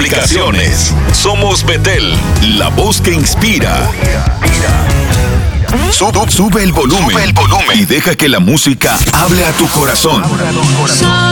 aplicaciones. Somos Betel, la voz que inspira. Sube el volumen y deja que la música hable a tu corazón.